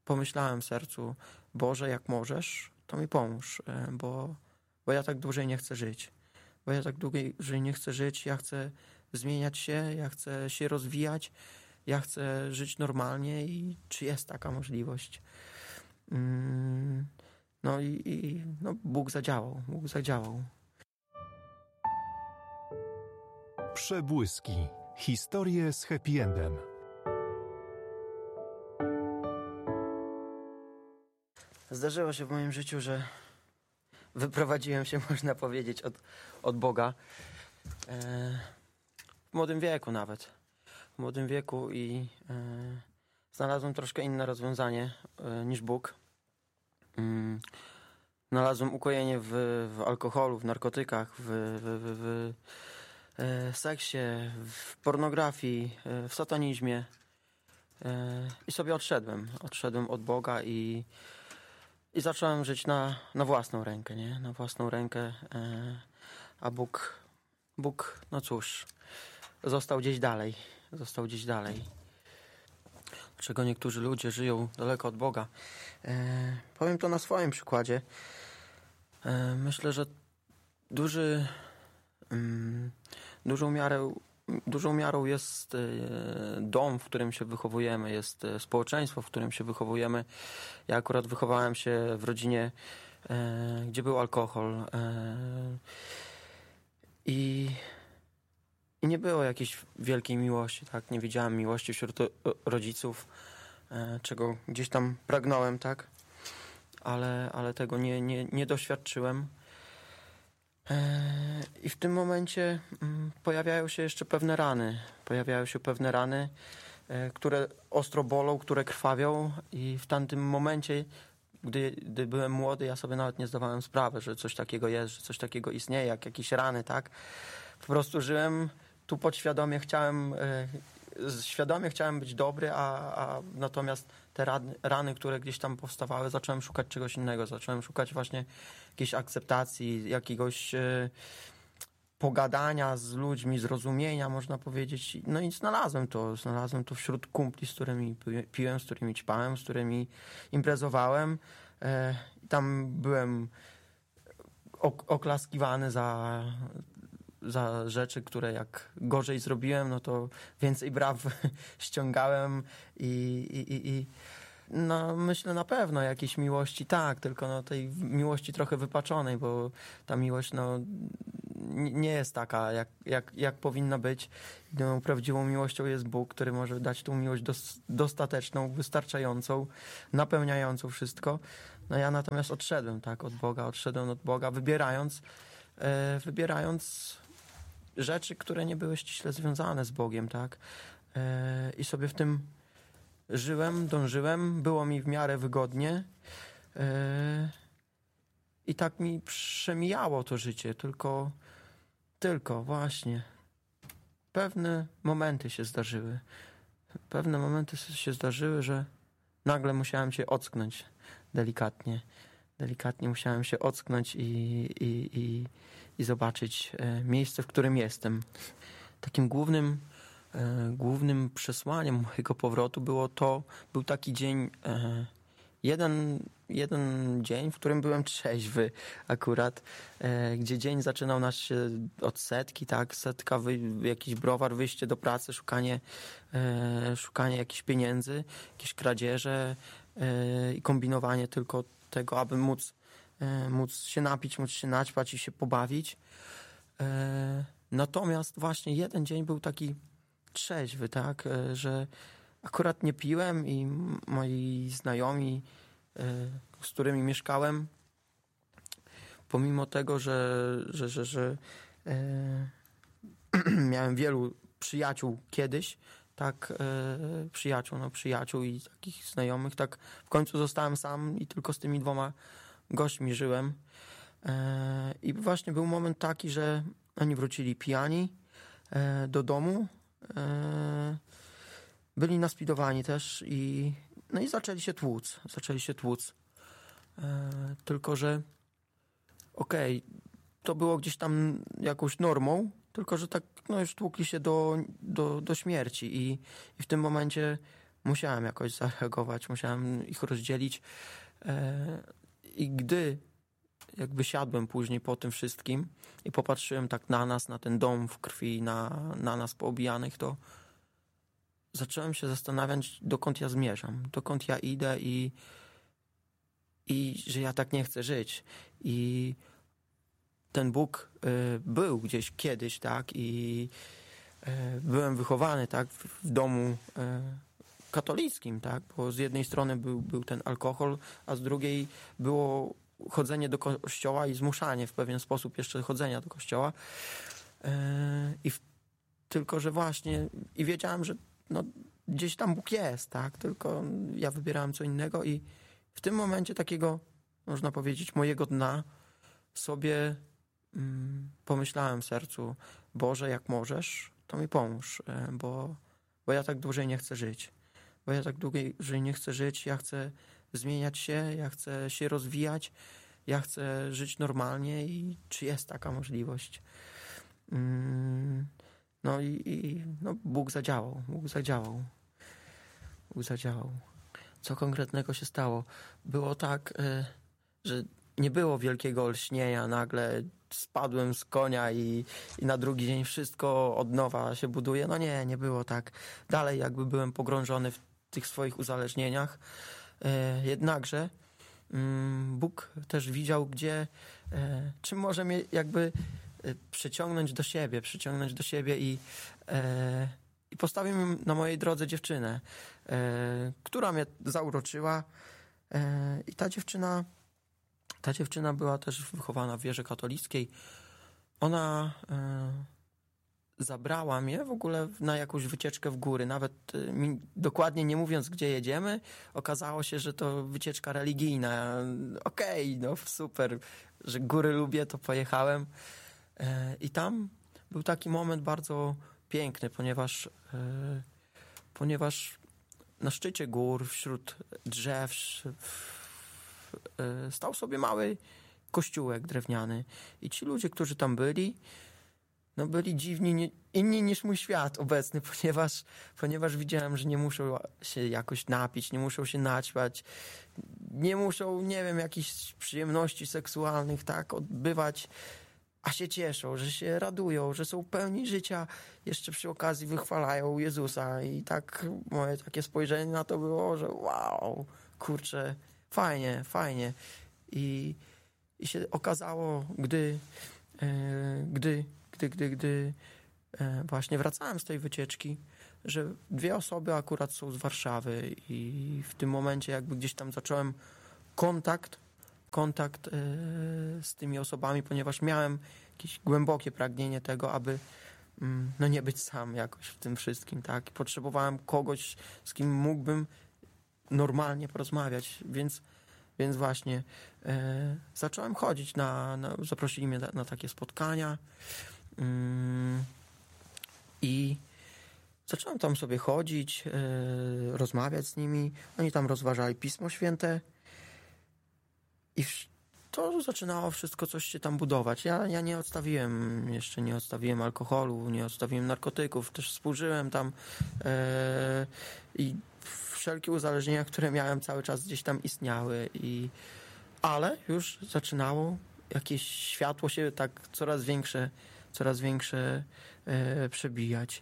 pomyślałem w sercu, Boże, jak możesz, to mi pomóż, bo ja tak dłużej nie chcę żyć. Bo ja tak dłużej nie chcę żyć, ja chcę zmieniać się, ja chcę się rozwijać, ja chcę żyć normalnie i czy jest taka możliwość? No i Bóg zadziałał. Przebłyski. Historie z happy endem. Zdarzyło się w moim życiu, że wyprowadziłem się, można powiedzieć, od Boga. W młodym wieku nawet. W młodym wieku i znalazłem troszkę inne rozwiązanie niż Bóg. Znalazłem ukojenie w alkoholu, w narkotykach, w seksie, w pornografii, w satanizmie. I sobie odszedłem. Odszedłem od Boga i zacząłem żyć na własną rękę, nie? Na własną rękę. A Bóg, no cóż, został gdzieś dalej. Dlaczego niektórzy ludzie żyją daleko od Boga? Powiem to na swoim przykładzie. Myślę, że dużą miarą jest dom, w którym się wychowujemy, jest społeczeństwo, w którym się wychowujemy. Ja akurat wychowałem się w rodzinie, gdzie był alkohol i nie było jakiejś wielkiej miłości, tak? Nie widziałem miłości wśród rodziców, czego gdzieś tam pragnąłem, tak? Ale tego nie doświadczyłem. I w tym momencie pojawiają się jeszcze pewne rany, które ostro bolą, które krwawią i w tamtym momencie, gdy byłem młody, ja sobie nawet nie zdawałem sprawy, że coś takiego jest, że coś takiego istnieje, jak jakieś rany, tak? Po prostu żyłem tu podświadomie, świadomie chciałem być dobry, a natomiast te rany, które gdzieś tam powstawały, zacząłem szukać czegoś innego. Zacząłem szukać właśnie jakiejś akceptacji, jakiegoś pogadania z ludźmi, zrozumienia, można powiedzieć. No i znalazłem to wśród kumpli, z którymi piłem, z którymi ćpałem, z którymi imprezowałem. Tam byłem oklaskiwany za rzeczy, które jak gorzej zrobiłem, no to więcej braw ściągałem i no myślę na pewno jakiejś miłości, tak, tylko no tej miłości trochę wypaczonej, bo ta miłość no nie jest taka jak powinna być. No, prawdziwą miłością jest Bóg, który może dać tą miłość dostateczną, wystarczającą, napełniającą wszystko. No ja natomiast odszedłem od Boga, wybierając rzeczy, które nie były ściśle związane z Bogiem, tak? I sobie w tym żyłem, dążyłem, było mi w miarę wygodnie i tak mi przemijało to życie, tylko właśnie pewne momenty się zdarzyły, że nagle musiałem się ocknąć delikatnie musiałem się ocknąć i zobaczyć miejsce, w którym jestem. Takim głównym przesłaniem mojego powrotu był taki dzień, jeden dzień, w którym byłem trzeźwy akurat, gdzie dzień zaczynał nas się od setki, tak, setka, jakiś browar, wyjście do pracy, szukanie jakichś pieniędzy, jakieś kradzieże i kombinowanie tylko tego, aby móc się napić, móc się naćpać i się pobawić. Natomiast właśnie jeden dzień był taki trzeźwy, tak, że akurat nie piłem i moi znajomi, z którymi mieszkałem, pomimo tego, że miałem wielu przyjaciół kiedyś, tak, przyjaciół i takich znajomych, tak w końcu zostałem sam i tylko z tymi 2 gośćmi żyłem. I właśnie był moment taki, że oni wrócili pijani do domu, byli naspidowani też i zaczęli się tłuc. Tylko że to było gdzieś tam jakąś normą, tylko że tak już tłukli się do śmierci i w tym momencie musiałem jakoś zareagować, musiałem ich rozdzielić. I gdy jakby siadłem później po tym wszystkim i popatrzyłem tak na nas, na ten dom w krwi, na nas poobijanych, to zacząłem się zastanawiać, dokąd ja zmierzam, dokąd ja idę i że ja tak nie chcę żyć. I ten Bóg był gdzieś kiedyś, tak, i byłem wychowany, tak, w domu katolickim, tak, bo z jednej strony był ten alkohol, a z drugiej było chodzenie do kościoła i zmuszanie w pewien sposób jeszcze chodzenia do kościoła. Tylko, że właśnie i wiedziałem, że no, gdzieś tam Bóg jest, tak, tylko ja wybierałem co innego i w tym momencie takiego, można powiedzieć, mojego dna sobie pomyślałem w sercu: Boże, jak możesz, to mi pomóż, bo ja tak dłużej nie chcę żyć. Bo ja tak dłużej nie chcę żyć, ja chcę zmieniać się, ja chcę się rozwijać, ja chcę żyć normalnie i czy jest taka możliwość? No no Bóg zadziałał. Co konkretnego się stało? Było tak, że nie było wielkiego olśnienia, nagle spadłem z konia i na drugi dzień wszystko od nowa się buduje. No nie było tak. Dalej jakby byłem pogrążony w tych swoich uzależnieniach. Jednakże Bóg też widział, gdzie, czym może mnie jakby przyciągnąć do siebie i postawił na mojej drodze dziewczynę, która mnie zauroczyła i ta dziewczyna była też wychowana w wierze katolickiej. Ona zabrała mnie w ogóle na jakąś wycieczkę w góry. Nawet dokładnie nie mówiąc, gdzie jedziemy, okazało się, że to wycieczka religijna. Okej, no super, że góry lubię, to pojechałem. I tam był taki moment bardzo piękny, ponieważ na szczycie gór, wśród drzew stał sobie mały kościółek drewniany. I ci ludzie, którzy tam byli, no byli dziwni, inni niż mój świat obecny, ponieważ widziałem, że nie muszą się jakoś napić, nie muszą się naćpać, nie muszą, nie wiem, jakichś przyjemności seksualnych, tak, odbywać, a się cieszą, że się radują, że są pełni życia, jeszcze przy okazji wychwalają Jezusa. I tak moje takie spojrzenie na to było, że wow, kurczę, fajnie. I się okazało, gdy właśnie wracałem z tej wycieczki, że 2 osoby akurat są z Warszawy i w tym momencie jakby gdzieś tam zacząłem kontakt z tymi osobami, ponieważ miałem jakieś głębokie pragnienie tego, aby no nie być sam jakoś w tym wszystkim, tak? Potrzebowałem kogoś, z kim mógłbym normalnie porozmawiać, więc właśnie zacząłem chodzić zaprosili mnie na takie spotkania i zacząłem tam sobie chodzić, rozmawiać z nimi. Oni tam rozważali Pismo Święte i to zaczynało wszystko coś się tam budować. Ja nie odstawiłem alkoholu, nie odstawiłem narkotyków, też współżyłem tam i wszelkie uzależnienia, które miałem, cały czas gdzieś tam istniały. Ale już zaczynało jakieś światło się tak coraz większe przebijać.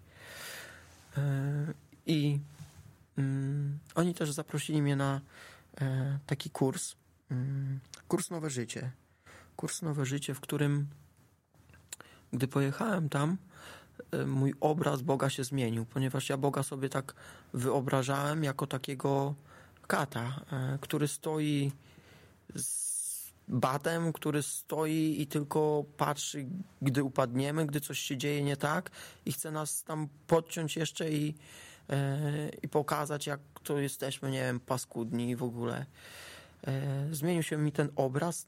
I oni też zaprosili mnie na taki kurs Nowe Życie. Kurs Nowe Życie, w którym gdy pojechałem tam, mój obraz Boga się zmienił, ponieważ ja Boga sobie tak wyobrażałem jako takiego kata, który stoi z batem, który stoi i tylko patrzy, gdy upadniemy, gdy coś się dzieje nie tak i chce nas tam podciąć jeszcze i pokazać, jak to jesteśmy, nie wiem, paskudni i w ogóle. Zmienił się mi ten obraz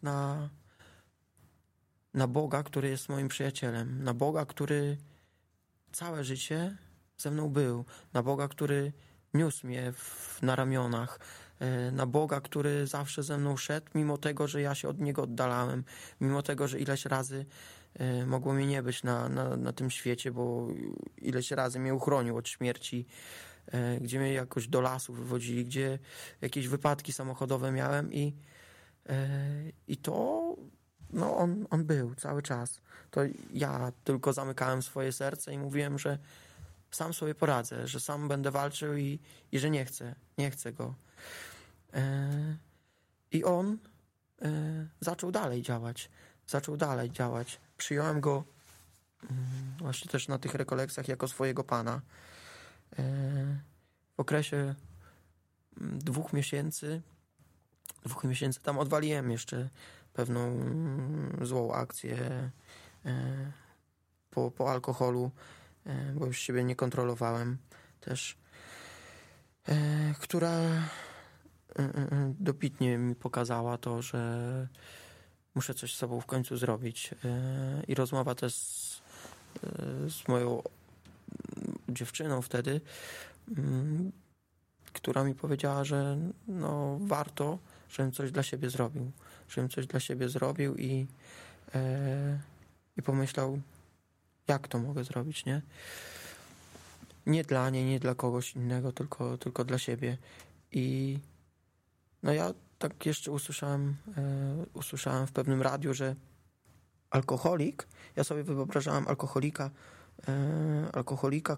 na Boga, który jest moim przyjacielem, na Boga, który całe życie ze mną był, na Boga, który niósł mnie na ramionach, na Boga, który zawsze ze mną szedł, mimo tego, że ja się od Niego oddalałem, mimo tego, że ileś razy mogło mnie nie być na tym świecie, bo ileś razy mnie uchronił od śmierci gdzie mnie jakoś do lasu wywodzili, gdzie jakieś wypadki samochodowe miałem i to no on był cały czas. To ja tylko zamykałem swoje serce i mówiłem, że sam sobie poradzę, że sam będę walczył i że nie chcę go. I on zaczął dalej działać. Przyjąłem go właśnie też na tych rekolekcjach jako swojego pana. W okresie 2 miesięcy tam odwaliłem jeszcze pewną złą akcję po alkoholu, bo już siebie nie kontrolowałem też, która dobitnie mi pokazała to, że muszę coś z sobą w końcu zrobić. I rozmowa też z moją dziewczyną wtedy, która mi powiedziała, że no warto, żebym coś dla siebie zrobił i pomyślał, jak to mogę zrobić, nie? Nie dla niej, nie dla kogoś innego, tylko dla siebie. I no ja tak jeszcze usłyszałem w pewnym radiu, że alkoholik, ja sobie wyobrażałem alkoholika,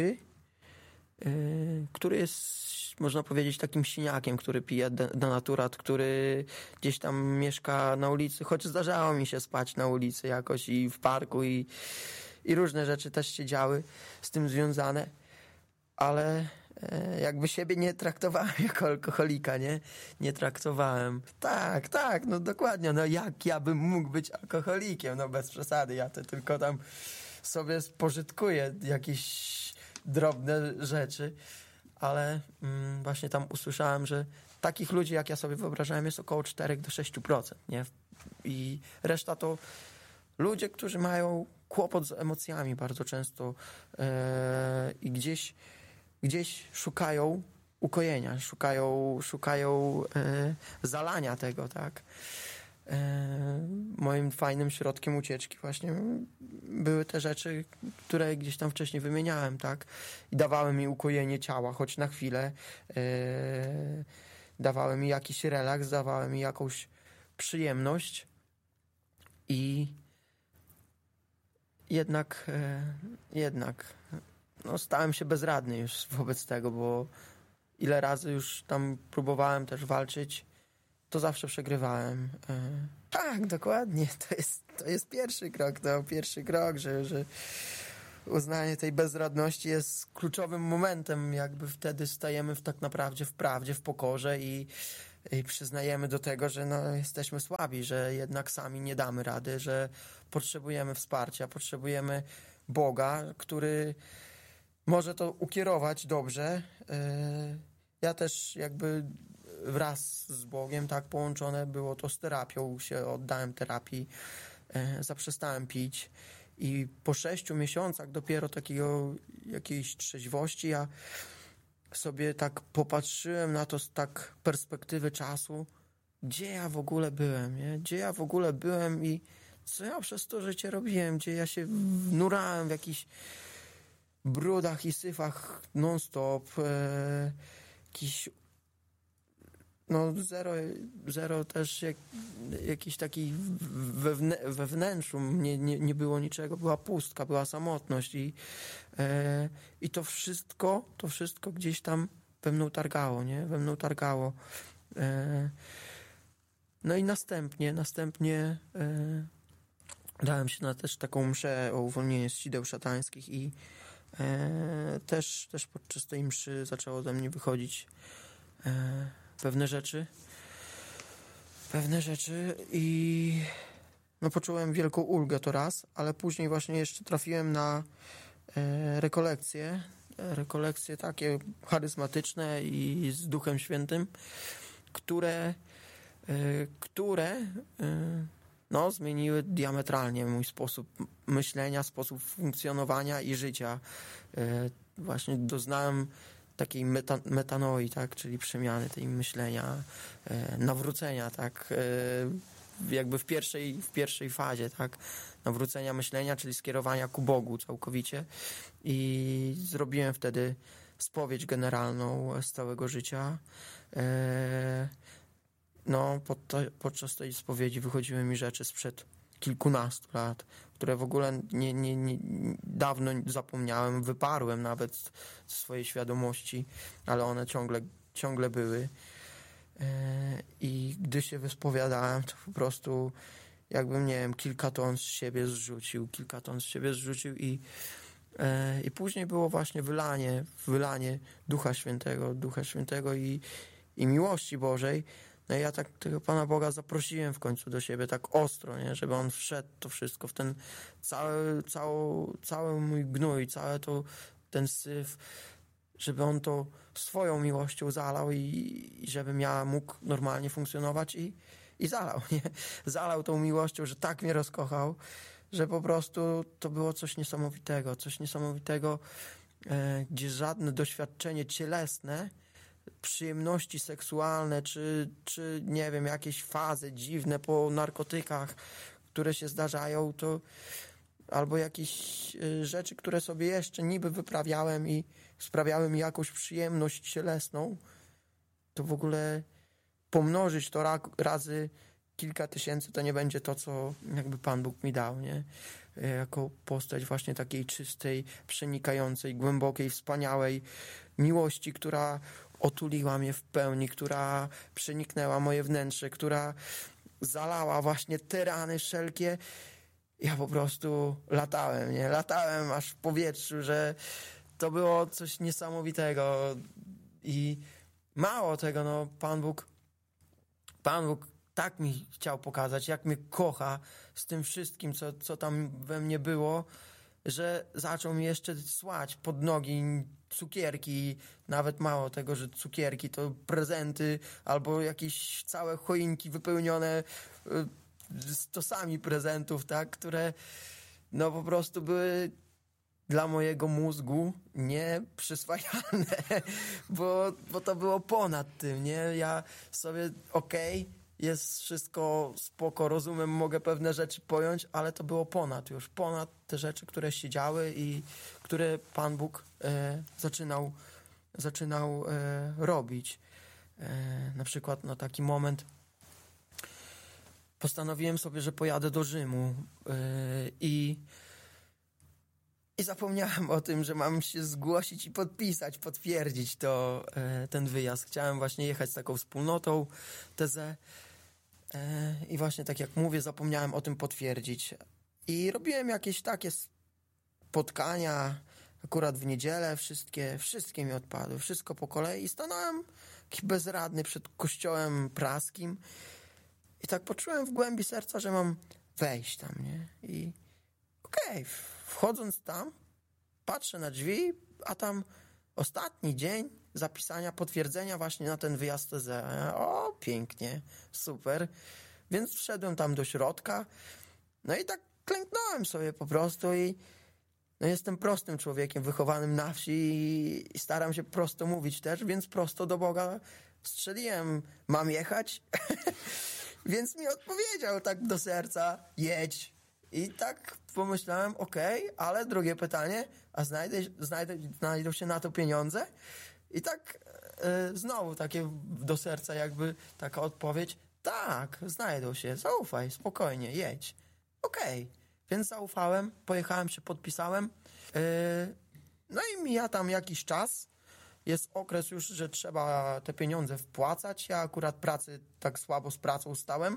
który jest, można powiedzieć, takim siniakiem, który pije denaturat, który gdzieś tam mieszka na ulicy, choć zdarzało mi się spać na ulicy jakoś i w parku i różne rzeczy też się działy z tym związane, ale jakby siebie nie traktowałem jako alkoholika, nie traktowałem. Tak, no dokładnie, no jak ja bym mógł być alkoholikiem, no bez przesady, ja to tylko tam sobie spożytkuję jakieś drobne rzeczy, ale właśnie tam usłyszałem, że takich ludzi, jak ja sobie wyobrażałem, jest około 4-6%, nie? I reszta to ludzie, którzy mają kłopot z emocjami bardzo często i gdzieś szukają ukojenia, szukają zalania tego, tak? Moim fajnym środkiem ucieczki właśnie były te rzeczy, które gdzieś tam wcześniej wymieniałem, tak? I dawały mi ukojenie ciała, choć na chwilę. Dawały mi jakiś relaks, dawały mi jakąś przyjemność i jednak no, stałem się bezradny już wobec tego, bo ile razy już tam próbowałem też walczyć, to zawsze przegrywałem. Tak, dokładnie. To jest pierwszy krok, że uznanie tej bezradności jest kluczowym momentem. Jakby wtedy stajemy tak naprawdę w prawdzie, w pokorze i przyznajemy do tego, że no, jesteśmy słabi, że jednak sami nie damy rady, że potrzebujemy wsparcia, potrzebujemy Boga, który może to ukierować dobrze. Ja też jakby wraz z Bogiem tak połączone było to z terapią, się oddałem terapii, zaprzestałem pić i po 6 miesiącach dopiero takiego jakiejś trzeźwości ja sobie tak popatrzyłem na to z tak perspektywy czasu, gdzie ja w ogóle byłem, nie? Gdzie ja w ogóle byłem i co ja przez to życie robiłem, gdzie ja się nurałem w jakichś brudach i syfach non-stop, jakiś no zero też jakiś taki we wnętrzu nie było niczego, była pustka, była samotność i to wszystko gdzieś tam we mną targało, nie? We mną targało. No i następnie dałem się na też taką mszę o uwolnienie z sideł szatańskich i też podczas tej mszy zaczęło ze mnie wychodzić pewne rzeczy i no poczułem wielką ulgę to raz, ale później właśnie jeszcze trafiłem na rekolekcje takie charyzmatyczne i z Duchem Świętym, które no, zmieniły diametralnie mój sposób myślenia, sposób funkcjonowania i życia. Właśnie doznałem takiej metanoi, tak, czyli przemiany tej myślenia, nawrócenia, tak, jakby w pierwszej fazie, tak, nawrócenia myślenia, czyli skierowania ku Bogu całkowicie i zrobiłem wtedy spowiedź generalną z całego życia. Podczas tej spowiedzi wychodziły mi rzeczy sprzed kilkunastu lat, które w ogóle dawno zapomniałem, wyparłem nawet ze swojej świadomości, ale one ciągle były. I gdy się wyspowiadałem, to po prostu jakbym, nie wiem, kilka ton z siebie zrzucił i później było właśnie wylanie Ducha Świętego i miłości Bożej. No i ja tak tego Pana Boga zaprosiłem w końcu do siebie tak ostro, nie? Żeby On wszedł to wszystko w ten cały mój gnój, ten syf, żeby On to swoją miłością zalał i żebym ja mógł normalnie funkcjonować i zalał, nie? Zalał tą miłością, że tak mnie rozkochał, że po prostu to było coś niesamowitego, gdzie żadne doświadczenie cielesne, przyjemności seksualne, czy nie wiem, jakieś fazy dziwne po narkotykach, które się zdarzają, to albo jakieś rzeczy, które sobie jeszcze niby wyprawiałem i sprawiały mi jakąś przyjemność cielesną, to w ogóle pomnożyć to razy kilka tysięcy, to nie będzie to, co jakby Pan Bóg mi dał, nie? Jako postać właśnie takiej czystej, przenikającej, głębokiej, wspaniałej miłości, która otuliła mnie w pełni, która przeniknęła moje wnętrze, która zalała właśnie te rany wszelkie. Ja po prostu latałem aż w powietrzu, że to było coś niesamowitego i mało tego, no Pan Bóg tak mi chciał pokazać, jak mnie kocha z tym wszystkim, co tam we mnie było, że zaczął mi jeszcze słać pod nogi cukierki, nawet mało tego, że cukierki to prezenty, albo jakieś całe choinki wypełnione stosami prezentów, tak, które no po prostu były dla mojego mózgu nieprzyswajalne, bo to było ponad tym, nie? Ja sobie, jest wszystko spoko, rozumiem, mogę pewne rzeczy pojąć, ale to było ponad te rzeczy, które się działy i które Pan Bóg zaczynał robić. Na przykład taki moment postanowiłem sobie, że pojadę do Rzymu i zapomniałem o tym, że mam się zgłosić i potwierdzić ten wyjazd. Chciałem właśnie jechać z taką wspólnotą tezę i właśnie tak jak mówię, zapomniałem o tym potwierdzić. I robiłem jakieś takie spotkania, akurat w niedzielę, wszystkie mi odpadły, wszystko po kolei i stanąłem taki bezradny przed kościołem praskim i tak poczułem w głębi serca, że mam wejść tam, nie? I wchodząc tam, patrzę na drzwi, a tam ostatni dzień zapisania, potwierdzenia właśnie na ten wyjazd TZ. O, pięknie, super. Więc wszedłem tam do środka, no i tak klęknąłem sobie po prostu i no jestem prostym człowiekiem, wychowanym na wsi i staram się prosto mówić też, więc prosto do Boga strzeliłem, mam jechać? Więc mi odpowiedział tak do serca, jedź. I tak pomyślałem, ale drugie pytanie, a znajdą się na to pieniądze? I tak znowu takie do serca jakby taka odpowiedź, tak, znajdą się, zaufaj, spokojnie, jedź. Więc zaufałem, pojechałem się, podpisałem. No i mija tam jakiś czas, jest okres już, że trzeba te pieniądze wpłacać. Ja akurat tak słabo z pracą stałem.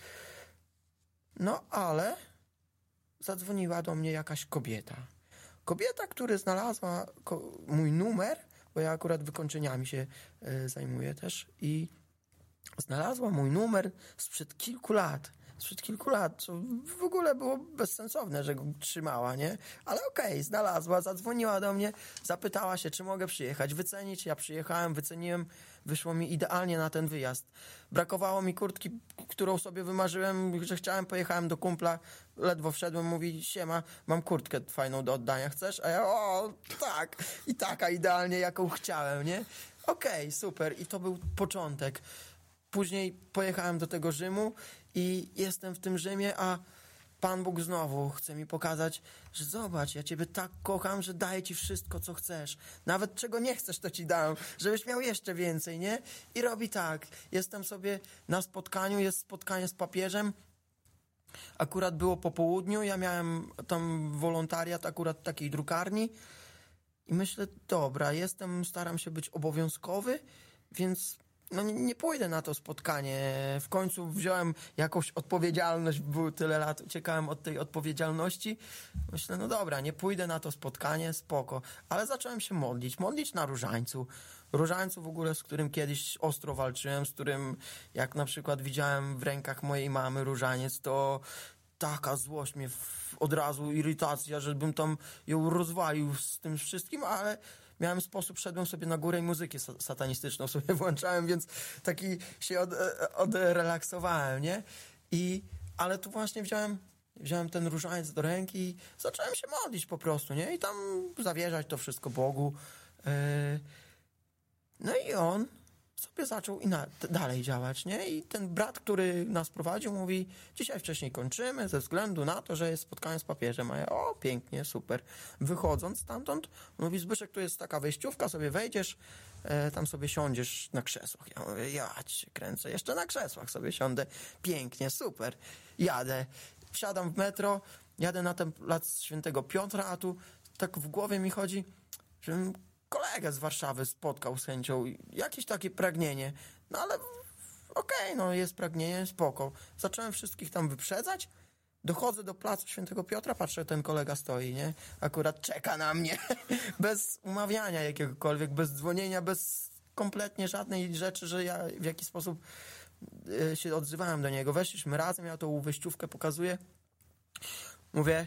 No ale zadzwoniła do mnie jakaś kobieta. Kobieta, która znalazła mój numer, bo ja akurat wykończeniami się zajmuję też i znalazła mój numer sprzed kilku lat, co w ogóle było bezsensowne, że go trzymała, nie? Ale znalazła, zadzwoniła do mnie, zapytała się, czy mogę przyjechać, wycenić. Ja przyjechałem, wyceniłem, wyszło mi idealnie na ten wyjazd. Brakowało mi kurtki, którą sobie wymarzyłem, że chciałem, pojechałem do kumpla, ledwo wszedłem, mówi, siema, mam kurtkę fajną do oddania, chcesz? A ja, tak, i taka idealnie, jaką chciałem, nie? Super, i to był początek. Później pojechałem do tego Rzymu i jestem w tym Rzymie, a Pan Bóg znowu chce mi pokazać, że zobacz, ja ciebie tak kocham, że daję ci wszystko, co chcesz. Nawet czego nie chcesz, to ci dam, żebyś miał jeszcze więcej, nie? I robi tak. Jestem sobie na spotkaniu, jest spotkanie z papieżem. Akurat było po południu, ja miałem tam wolontariat akurat takiej drukarni i myślę, dobra, staram się być obowiązkowy, więc no nie pójdę na to spotkanie. W końcu wziąłem jakąś odpowiedzialność, było tyle lat, uciekałem od tej odpowiedzialności. Myślę, no dobra, nie pójdę na to spotkanie, spoko. Ale zacząłem się modlić na różańcu. Różańcu w ogóle, z którym kiedyś ostro walczyłem, z którym jak na przykład widziałem w rękach mojej mamy różaniec, to taka złość mnie, od razu irytacja, żebym tam ją rozwalił z tym wszystkim, ale miałem sposób, szedłem sobie na górę i muzykę satanistyczną sobie włączałem, więc taki się odrelaksowałem, nie? Ale tu właśnie wziąłem ten różaniec do ręki i zacząłem się modlić po prostu, nie? I tam zawierzać to wszystko Bogu. No i on sobie zaczął dalej działać, nie? I ten brat, który nas prowadził, mówi, dzisiaj wcześniej kończymy ze względu na to, że jest spotkanie z papieżem. A ja, o, pięknie, super. Wychodząc stamtąd, mówi, Zbyszek, tu jest taka wejściówka, sobie wejdziesz, tam sobie siądziesz na krzesłach. Ja mówię, ja cię kręcę, jeszcze na krzesłach sobie siądę. Pięknie, super. Jadę, wsiadam w metro, jadę na ten plac Świętego Piotra, a tu tak w głowie mi chodzi, żebym kolegę z Warszawy spotkał z chęcią, jakieś takie pragnienie, no ale okej, no jest pragnienie, spoko. Zacząłem wszystkich tam wyprzedzać, dochodzę do placu Świętego Piotra, patrzę, ten kolega stoi, nie? Akurat czeka na mnie, bez umawiania jakiegokolwiek, bez dzwonienia, bez kompletnie żadnej rzeczy, że ja w jakiś sposób się odzywałem do niego. Weszliśmy razem, ja tą wejściówkę pokazuję, mówię,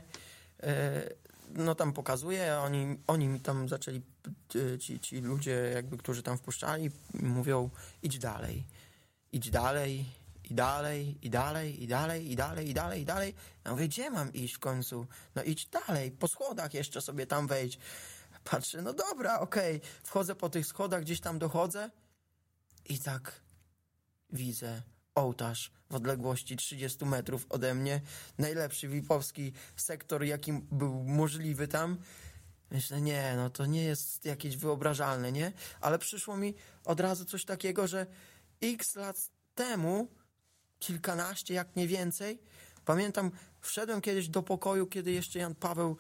no tam pokazuję, oni mi tam zaczęli, ci ludzie jakby, którzy tam wpuszczali, mówią, idź dalej, i dalej, i dalej, i dalej, i dalej, i dalej, i dalej, i dalej. Ja mówię, gdzie mam iść w końcu? No idź dalej, po schodach jeszcze sobie tam wejdź. Patrzę, no dobra, okej. Wchodzę po tych schodach, gdzieś tam dochodzę i tak widzę ołtarz w odległości 30 metrów ode mnie. Najlepszy VIP-owski sektor, jaki był możliwy tam. Myślę, nie, no to nie jest jakieś wyobrażalne, nie? Ale przyszło mi od razu coś takiego, że x lat temu, kilkanaście, jak nie więcej, pamiętam, wszedłem kiedyś do pokoju, kiedy jeszcze Jan Paweł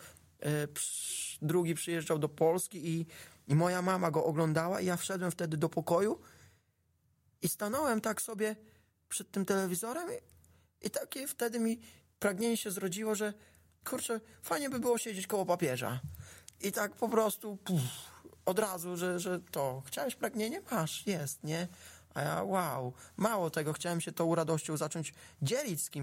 II przyjeżdżał do Polski i moja mama go oglądała i ja wszedłem wtedy do pokoju i stanąłem tak sobie przed tym telewizorem i takie wtedy mi pragnienie się zrodziło, że kurczę, fajnie by było siedzieć koło papieża. I tak po prostu od razu, że to, chciałeś pragnienie? Masz, jest, nie? A ja, wow, mało tego, chciałem się tą radością zacząć dzielić z kimś.